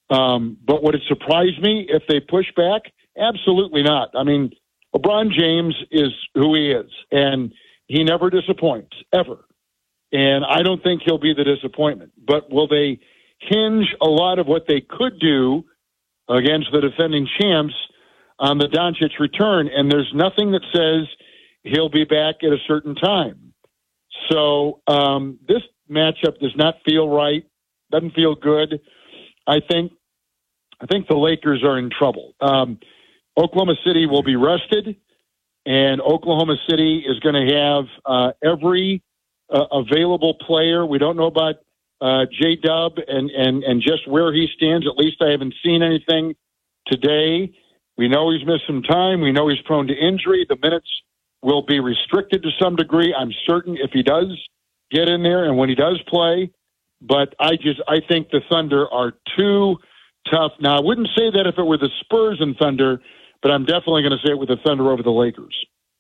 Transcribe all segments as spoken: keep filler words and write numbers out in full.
Um, but would it surprise me if they push back? Absolutely not. I mean, LeBron James is who he is, and he never disappoints, ever. And I don't think he'll be the disappointment. But will they hinge a lot of what they could do against the defending champs on the Doncic return? And there's nothing that says he'll be back at a certain time. So um, this matchup does not feel right, doesn't feel good. I think I think the Lakers are in trouble. Um, Oklahoma City will be rested, and Oklahoma City is going to have uh, every uh, available player. We don't know about uh, J-Dub and, and, and just where he stands. At least I haven't seen anything today. We know he's missed some time. We know he's prone to injury. The minutes will be restricted to some degree, I'm certain, if he does get in there and when he does play. But I just I think the Thunder are too tough. Now, I wouldn't say that if it were the Spurs and Thunder, but I'm definitely going to say it with the Thunder over the Lakers.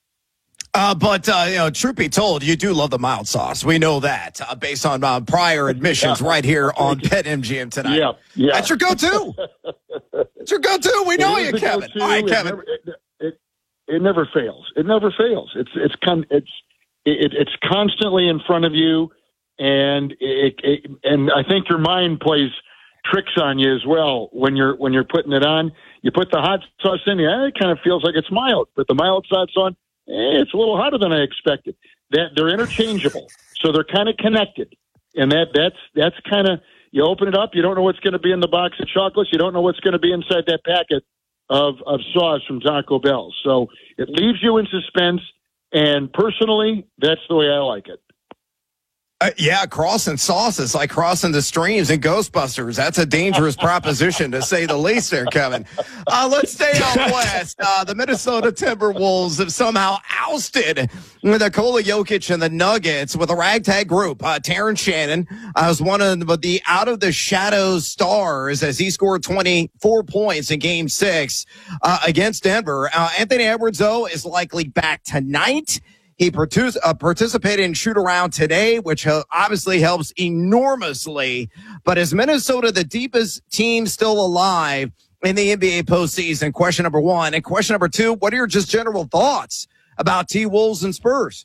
Uh, but, uh, you know, truth be told, you do love the mild sauce. We know that uh, based on uh, prior admissions right here on BetMGM tonight. Yeah, yeah. That's your go-to. That's your go-to. We know you, Kevin. Go-to. All right, it Kevin. Never, it, it, it never fails. It never fails. It's it's con- it's it, it's constantly in front of you, and it, it and I think your mind plays tricks on you as well when you're when you're putting it on. You put the hot sauce in, yeah, it kind of feels like it's mild. But the mild sauce on, eh, it's a little hotter than I expected. That they're interchangeable, so they're kind of connected, and that that's that's kind of you open it up, you don't know what's going to be in the box of chocolates, you don't know what's going to be inside that packet of of sauce from Taco Bell. So it leaves you in suspense, and personally, that's the way I like it. Uh, yeah, crossing sauces like crossing the streams in Ghostbusters. That's a dangerous proposition, to say the least there, Kevin. Uh, let's stay out west. Uh, the Minnesota Timberwolves have somehow ousted Nikola Jokic and the Nuggets with a ragtag group. Uh, Terrence Shannon uh, was one of the out-of-the-shadows stars as he scored twenty-four points in Game six uh, against Denver. Uh, Anthony Edwards, though, is likely back tonight. He partic- uh, participated in shoot-around today, which uh, obviously helps enormously. But is Minnesota the deepest team still alive in the N B A postseason? Question number one. And question number two, what are your just general thoughts about T-Wolves and Spurs?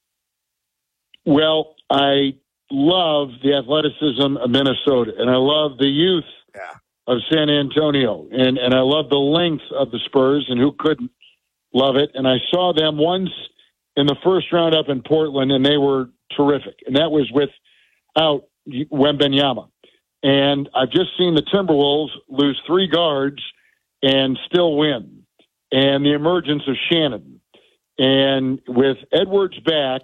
Well, I love the athleticism of Minnesota, and I love the youth yeah. of San Antonio, and, and I love the length of the Spurs, and who couldn't love it? And I saw them once in the first round up in Portland, and they were terrific. And that was without Wembanyama. And I've just seen the Timberwolves lose three guards and still win. And the emergence of Shannon. And with Edwards back,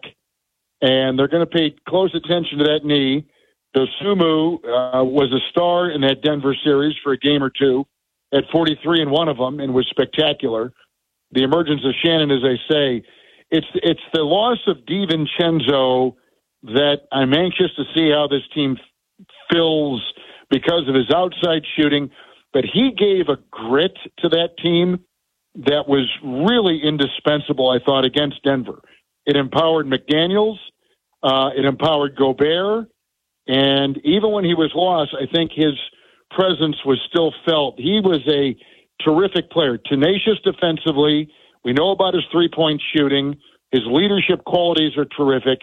and they're going to pay close attention to that knee. Dosunmu uh, was a star in that Denver series for a game or two at forty-three in one of them and was spectacular. The emergence of Shannon, as I say, It's it's the loss of DiVincenzo that I'm anxious to see how this team fills because of his outside shooting. But he gave a grit to that team that was really indispensable, I thought, against Denver. It empowered McDaniels. Uh, it empowered Gobert. And even when he was lost, I think his presence was still felt. He was a terrific player, tenacious defensively. We know about his three-point shooting. His leadership qualities are terrific.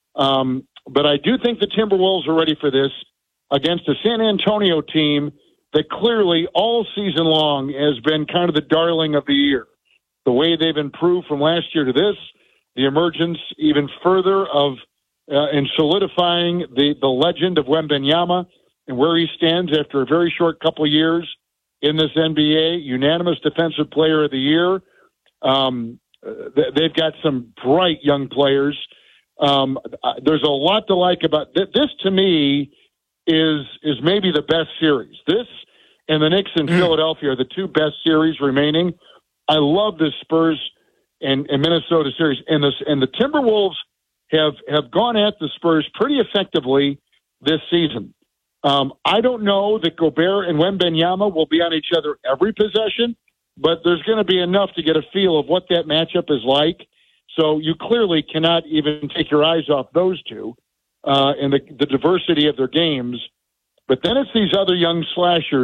Um, but I do think the Timberwolves are ready for this against a San Antonio team that clearly all season long has been kind of the darling of the year. The way they've improved from last year to this, the emergence even further of uh, in solidifying the, the legend of Wembanyama and where he stands after a very short couple of years in this N B A, unanimous Defensive Player of the Year. Um, they've got some bright young players. Um, there's a lot to like about th- this. To me, is is maybe the best series. This and the Knicks in mm. Philadelphia are the two best series remaining. I love this Spurs and, and Minnesota series, and this and the Timberwolves have have gone at the Spurs pretty effectively this season. Um, I don't know that Gobert and Wembanyama will be on each other every possession, but there's going to be enough to get a feel of what that matchup is like. So you clearly cannot even take your eyes off those two uh, and the, the diversity of their games. But then it's these other young slashers